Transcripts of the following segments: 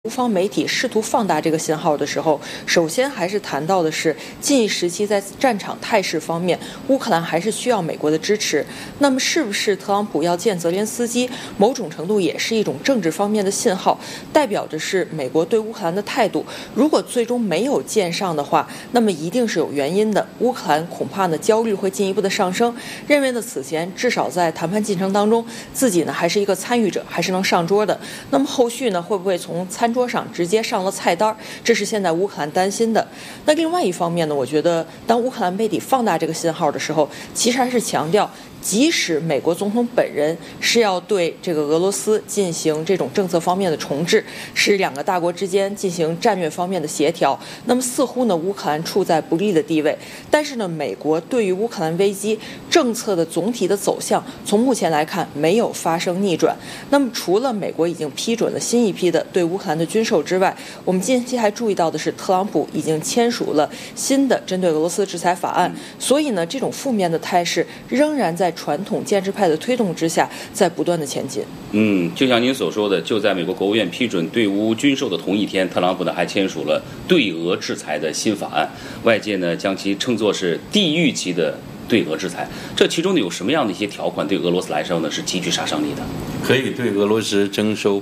乌方媒体试图放大这个信号的时候，首先还是谈到的是近一时期在战场态势方面，乌克兰还是需要美国的支持。那么，是不是特朗普要见泽连斯基，某种程度也是一种政治方面的信号，代表着是美国对乌克兰的态度。如果最终没有见上的话，那么一定是有原因的。乌克兰恐怕呢焦虑会进一步的上升，认为呢此前至少在谈判进程当中，自己呢还是一个参与者，还是能上桌的。那么后续呢会不会从餐桌上直接上了菜单，这是现在乌克兰担心的。那另外一方面呢，我觉得当乌克兰媒体放大这个信号的时候，其实还是强调，即使美国总统本人是要对这个俄罗斯进行这种政策方面的重置，是两个大国之间进行战略方面的协调，那么似乎呢乌克兰处在不利的地位。但是呢，美国对于乌克兰危机政策的总体的走向，从目前来看没有发生逆转。那么除了美国已经批准了新一批的对乌克兰的军售之外，我们近期还注意到的是，特朗普已经签署了新的针对俄罗斯制裁法案。所以呢，这种负面的态势仍然在传统建制派的推动之下，在不断的前进。 就像您所说的，就在美国国务院批准对乌军售的同一天，特朗普呢还签署了对俄制裁的新法案，外界呢将其称作是地狱级的对俄制裁。这其中呢有什么样的一些条款对俄罗斯来说呢是极具杀伤力的？ 可以对俄罗斯征收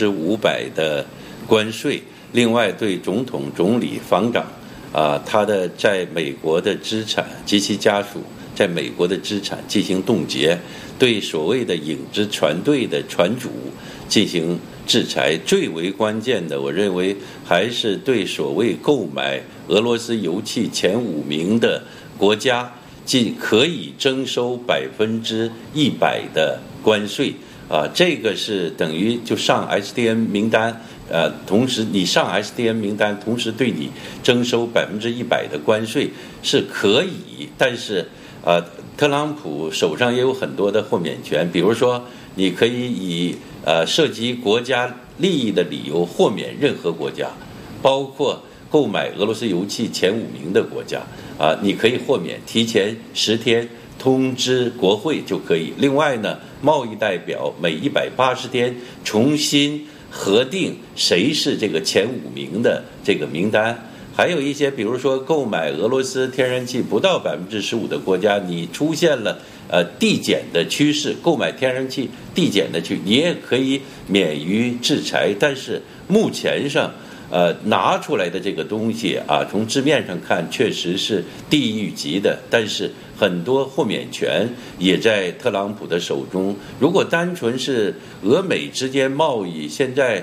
500%的关税，另外对总统、总理、防长他的在美国的资产及其家属在美国的资产进行冻结，对所谓的影子船队的船主进行制裁。最为关键的，我认为还是对所谓购买俄罗斯油气前5名的国家可以征收100%的关税。这个是等于就上 SDN 名单，同时你上 SDN 名单，同时对你征收100%的关税是可以，但是特朗普手上也有很多的豁免权，比如说你可以以涉及国家利益的理由豁免任何国家，包括购买俄罗斯油气前5名的国家你可以豁免，提前10天通知国会就可以。另外呢，贸易代表每180天重新核定谁是这个前5名的这个名单。还有一些比如说购买俄罗斯天然气不到15%的国家，你出现了递减的趋势，购买天然气递减的你也可以免于制裁。但是目前上拿出来的这个东西从字面上看确实是地狱级的，但是很多豁免权也在特朗普的手中。如果单纯是俄美之间贸易，现在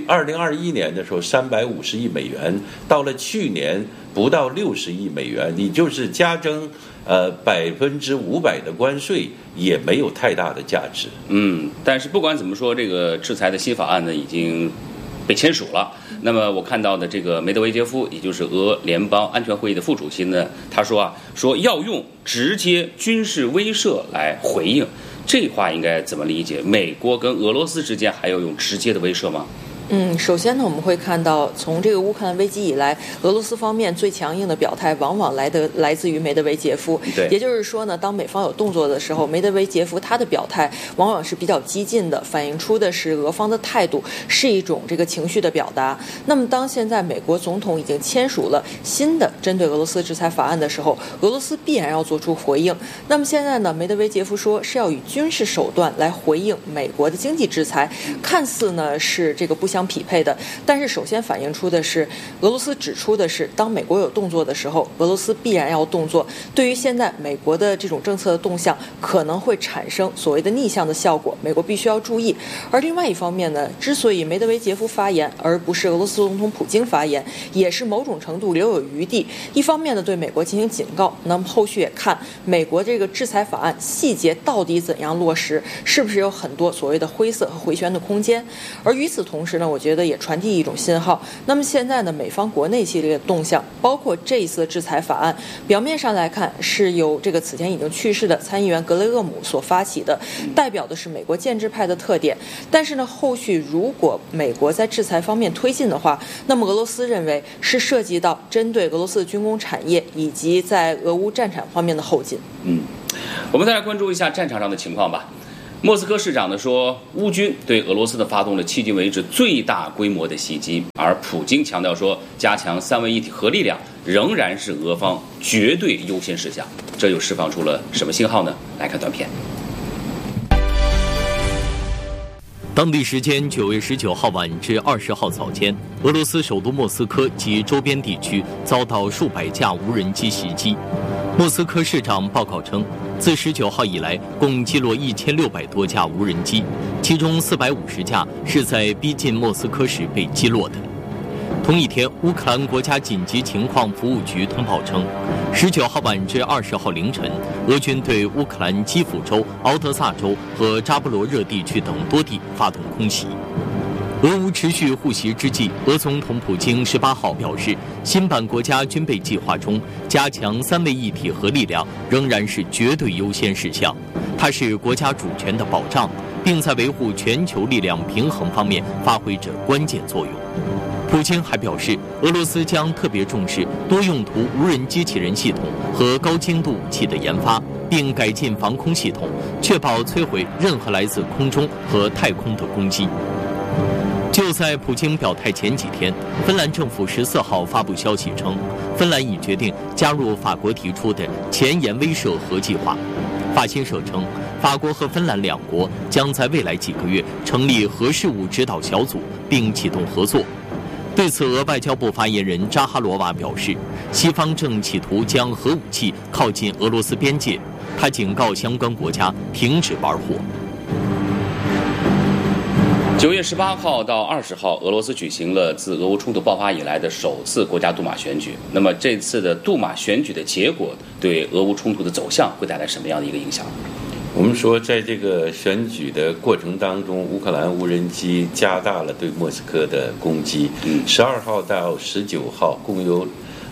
2021年的时候350亿美元，到了去年不到60亿美元，你就是加征500%的关税也没有太大的价值。 但是不管怎么说，这个制裁的新法案呢已经被签署了。那么我看到的这个梅德韦杰夫，也就是俄联邦安全会议的副主席呢，他说要用直接军事威慑来回应。这话应该怎么理解？美国跟俄罗斯之间还要用直接的威慑吗？ 首先呢，我们会看到，从这个乌克兰危机以来，俄罗斯方面最强硬的表态，往往来自于梅德韦杰夫。 对， 也就是说呢，当美方有动作的时候，梅德韦杰夫他的表态往往是比较激进的，反映出的是俄方的态度，是一种这个情绪的表达。那么，当现在美国总统已经签署了新的针对俄罗斯制裁法案的时候，俄罗斯必然要做出回应。那么现在呢，梅德韦杰夫说是要以军事手段来回应美国的经济制裁，看似呢是这个不相匹配的，但是首先反映出的是，俄罗斯指出的是，当美国有动作的时候，俄罗斯必然要动作。对于现在美国的这种政策的动向，可能会产生所谓的逆向的效果，美国必须要注意。而另外一方面呢，之所以梅德韦杰夫发言，而不是俄罗斯总统普京发言，也是某种程度留有余地。一方面呢，对美国进行警告，那么后续也看美国这个制裁法案细节到底怎样落实，是不是有很多所谓的灰色和回旋的空间。而与此同时呢，我觉得也传递一种信号。那么现在呢，美方国内系列的动向，包括这一次的制裁法案，表面上来看是由这个此前已经去世的参议员格雷厄姆所发起的，代表的是美国建制派的特点。但是呢，后续如果美国在制裁方面推进的话，那么俄罗斯认为是涉及到针对俄罗斯的军工产业以及在俄乌战场方面的后劲。 我们再来关注一下战场上的情况吧。 莫斯科市长呢说，乌军对俄罗斯的发动了迄今为止最大规模的袭击，而普京强调说，加强三位一体核力量仍然是俄方绝对优先事项。这又释放出了什么信号呢？来看短片。 当地时间9月19号晚至20号早间，俄罗斯首都莫斯科及周边地区遭到数百架无人机袭击。莫斯科市长报告称，自19号以来，共击落1600多架无人机，其中450架是在逼近莫斯科时被击落的。同一天，乌克兰国家紧急情况服务局通报称，19号晚至20号凌晨，俄军对乌克兰基辅州、敖德萨州和扎波罗热地区等多地发动空袭。俄乌持续互袭之际，俄总统普京18号表示，新版国家军备计划中加强三位一体核力量仍然是绝对优先事项，它是国家主权的保障，并在维护全球力量平衡方面发挥着关键作用。普京还表示，俄罗斯将特别重视多用途无人机器人系统和高精度武器的研发，并改进防空系统，确保摧毁任何来自空中和太空的攻击。就在普京表态前几天，芬兰政府14号发布消息称，芬兰已决定加入法国提出的前沿威慑核计划。法新社称，法国和芬兰两国将在未来几个月成立核事务指导小组，并启动合作。对此，俄外交部发言人扎哈罗娃表示，西方正企图将核武器靠近俄罗斯边界，他警告相关国家停止玩火。 9月18号到20号，俄罗斯举行了自俄乌冲突爆发以来的首次国家杜马选举。那么这次的杜马选举的结果对俄乌冲突的走向会带来什么样的一个影响？ 我们说，在这个选举的过程当中，乌克兰无人机加大了对莫斯科的攻击。12号到19号，共有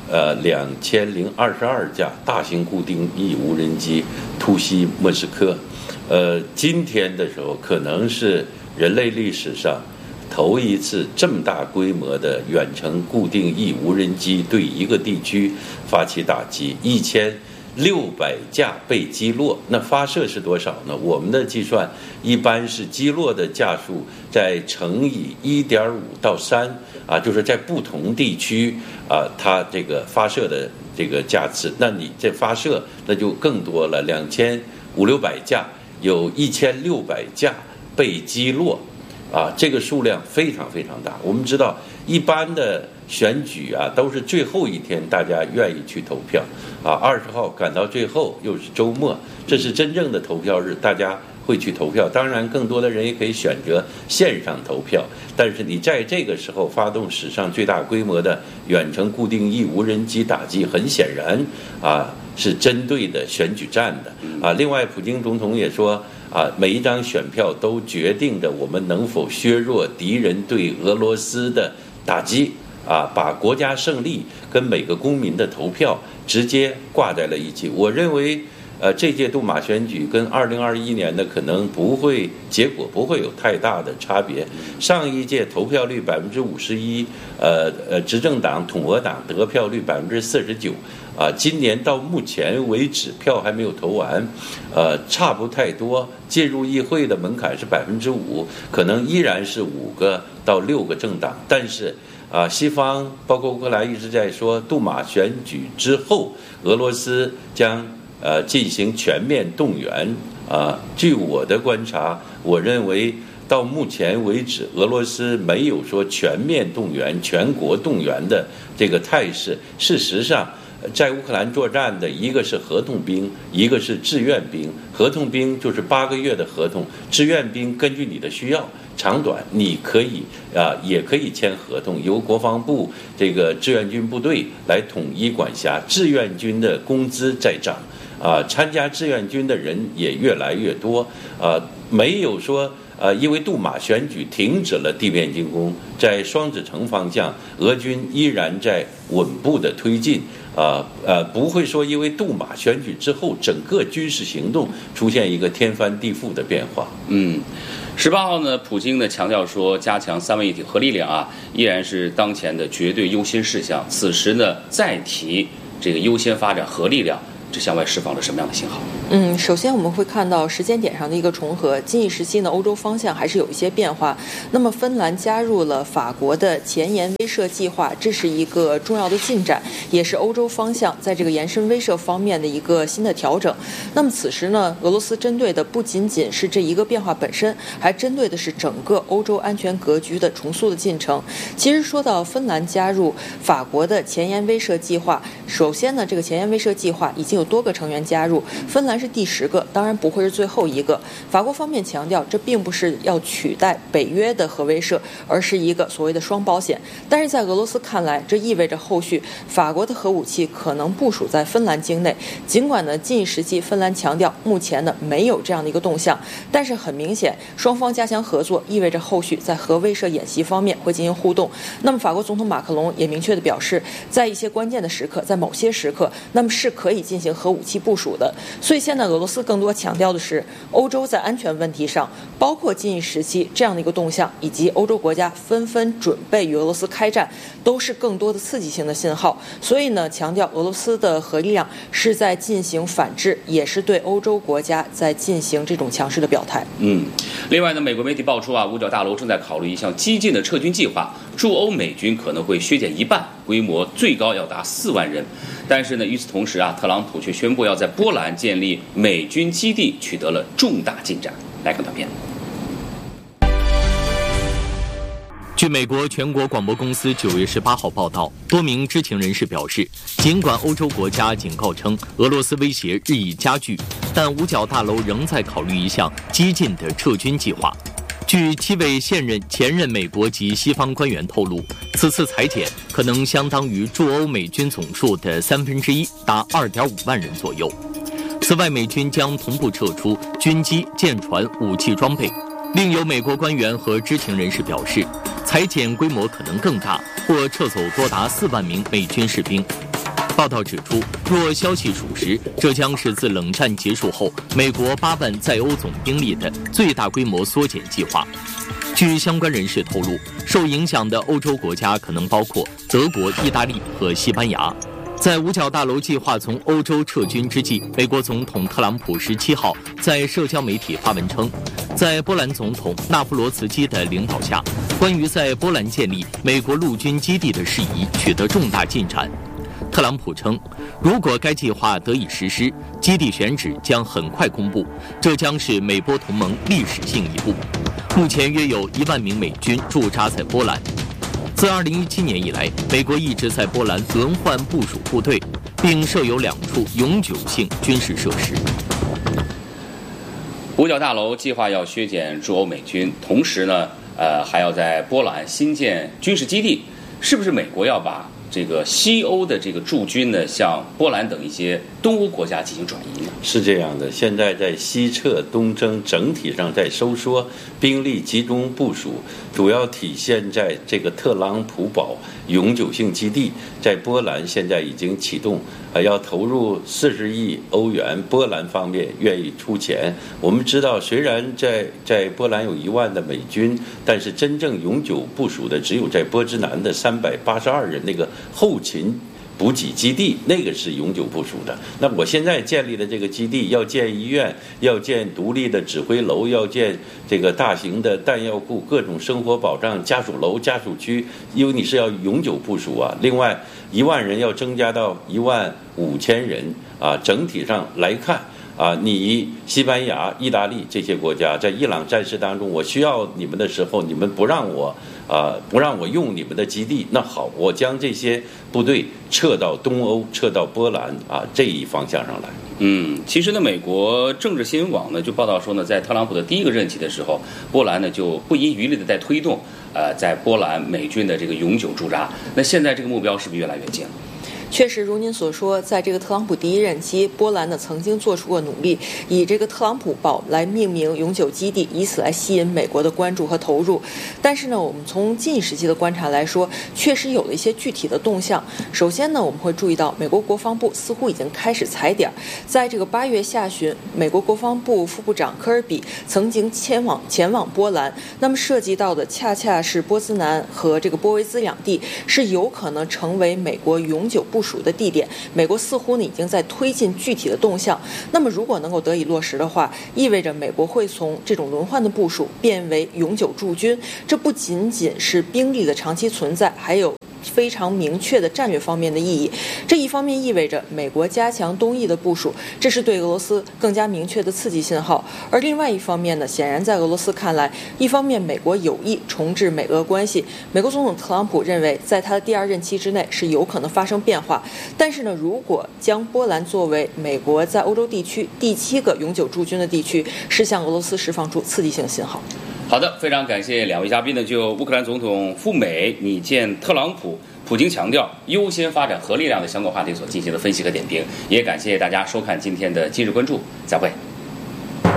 2022架大型固定翼无人机突袭莫斯科。今天的时候，可能是人类历史上头一次这么大规模的远程固定翼无人机对一个地区发起打击，1600架被击落。那发射是多少呢？我们的计算一般是击落的架数再乘以1.5到3就是在不同地区它这个发射的这个架次。那你这发射那就更多了，2500-600架，有1600架被击落这个数量非常非常大。我们知道一般的选举都是最后一天大家愿意去投票20号赶到最后又是周末，这是真正的投票日，大家会去投票。当然更多的人也可以选择线上投票，但是你在这个时候发动史上最大规模的远程固定翼无人机打击，很显然是针对的选举战的另外普京总统也说每一张选票都决定着我们能否削弱敌人对俄罗斯的打击把国家胜利跟每个公民的投票直接挂在了一起。我认为这届杜马选举跟2021年的可能结果不会有太大的差别。上一届投票率51%，执政党统俄党得票率49%，今年到目前为止票还没有投完，差不太多。进入议会的门槛是5%，可能依然是5个到6个政党，但是西方包括乌克兰一直在说，杜马选举之后，俄罗斯将进行全面动员据我的观察，我认为到目前为止，俄罗斯没有说全面动员、全国动员的这个态势。事实上，在乌克兰作战的一个是合同兵，一个是志愿兵。合同兵就是8个月的合同，志愿兵根据你的需要长短，你可以也可以签合同，由国防部这个志愿军部队来统一管辖。志愿军的工资在涨参加志愿军的人也越来越多没有说因为杜马选举停止了地面进攻，在双子城方向，俄军依然在稳步的推进不会说因为杜马选举之后整个军事行动出现一个天翻地覆的变化。 18号呢，普京呢强调说，加强三位一体核力量依然是当前的绝对优先事项。此时呢，再提这个优先发展核力量， 这向外释放了什么样的信号？ 首先我们会看到时间点上的一个重合。近一时期呢，欧洲方向还是有一些变化。那么芬兰加入了法国的前沿威慑计划，这是一个重要的进展，也是欧洲方向在这个延伸威慑方面的一个新的调整。那么此时呢，俄罗斯针对的不仅仅是这一个变化本身，还针对的是整个欧洲安全格局的重塑的进程。其实说到芬兰加入法国的前沿威慑计划，首先呢，这个前沿威慑计划已经有多个成员加入，芬兰是第10个，当然不会是最后一个。法国方面强调，这并不是要取代北约的核威慑，而是一个所谓的双保险。但是在俄罗斯看来，这意味着后续法国的核武器可能部署在芬兰境内。尽管呢，近一时期芬兰强调目前呢没有这样的一个动向，但是很明显，双方加强合作，意味着后续在核威慑演习方面会进行互动。那么法国总统马克龙也明确地表示，在一些关键的时刻，在某些时刻，那么是可以进行核武器部署的。所以现在俄罗斯更多强调的是，欧洲在安全问题上，包括近一时期这样的一个动向，以及欧洲国家纷纷准备与俄罗斯开战，都是更多的刺激性的信号。所以呢，强调俄罗斯的核力量是在进行反制，也是对欧洲国家在进行这种强势的表态。 另外呢，美国媒体爆出五角大楼正在考虑一项激进的撤军计划，驻欧美军可能会削减一半，规模最高要达4万人。但是呢，与此同时特朗普却宣布要在波兰建立美军基地，取得了重大进展。来看短片。 据美国全国广播公司9月18号报道，多名知情人士表示，尽管欧洲国家警告称俄罗斯威胁日益加剧，但五角大楼仍在考虑一项激进的撤军计划。据7位前任美国及西方官员透露，此次裁减可能相当于驻欧美军总数的1/3，达2.5万人左右。此外，美军将同步撤出军机、舰船、武器装备。另有美国官员和知情人士表示，裁减规模可能更大，或撤走多达4万名美军士兵。报道指出，若消息属实，这将是自冷战结束后美国8万在欧总兵力的最大规模缩减计划。据相关人士透露，受影响的欧洲国家可能包括德国、意大利和西班牙。在五角大楼计划从欧洲撤军之际，美国总统特朗普17号在社交媒体发文称，在波兰总统纳夫罗茨基的领导下，关于在波兰建立美国陆军基地的事宜取得重大进展。特朗普称，如果该计划得以实施，基地选址将很快公布，这将是美波同盟历史性一步。目前约有1万名美军驻扎在波兰。自2017年以来，美国一直在波兰轮换部署部队，并设有2处永久性军事设施。 五角大楼计划要削减驻欧美军，同时呢，还要在波兰新建军事基地。是不是美国要把这个西欧的这个驻军呢，向波兰等一些东欧国家进行转移呢？ 是这样的，现在在西撤东征，整体上在收缩，兵力集中部署，主要体现在这个特朗普堡永久性基地，在波兰现在已经启动，要投入40亿欧元，波兰方面愿意出钱。我们知道，虽然在波兰有1万的美军，但是真正永久部署的只有在波兹南的382人那个后勤补给基地，那个是永久部署的。那我现在建立的这个基地，要建医院，要建独立的指挥楼，要建这个大型的弹药库，各种生活保障家属楼、家属区，因为你是要永久部署啊。另外1万人要增加到15000人啊。整体上来看啊，你西班牙、意大利这些国家在伊朗战事当中，我需要你们的时候，你们不让我用你们的基地，那好，我将这些部队撤到东欧，撤到波兰这一方向上来。 其实呢，美国政治新闻网呢就报道说呢，在特朗普的第一个任期的时候，波兰呢就不遗余力的在推动在波兰美军的这个永久驻扎。那现在这个目标是不是越来越近了？ 确实如您所说，在这个特朗普第一任期，波兰呢曾经做出过努力，以这个特朗普堡来命名永久基地，以此来吸引美国的关注和投入。但是呢，我们从近时期的观察来说，确实有了一些具体的动向。首先呢，我们会注意到美国国防部似乎已经开始踩点。在这个8月下旬，美国国防部副部长科尔比曾经前往波兰，那么涉及到的恰恰是波兹南和这个波维兹两地，是有可能成为美国永久部部署的地点，美国似乎呢已经在推进具体的动向。那么如果能够得以落实的话，意味着美国会从这种轮换的部署变为永久驻军，这不仅仅是兵力的长期存在，还有非常明确的战略方面的意义。这一方面意味着美国加强东翼的部署，这是对俄罗斯更加明确的刺激信号。而另外一方面呢，显然在俄罗斯看来，一方面美国有意重置美俄关系，美国总统特朗普认为在他的第2任期之内是有可能发生变化。但是呢，如果将波兰作为美国在欧洲地区第7个永久驻军的地区，是向俄罗斯释放出刺激性信号。 好的，非常感谢2位嘉宾呢，就乌克兰总统赴美拟见特朗普，普京强调优先发展核力量的相关话题所进行的分析和点评，也感谢大家收看今天的今日关注，再会。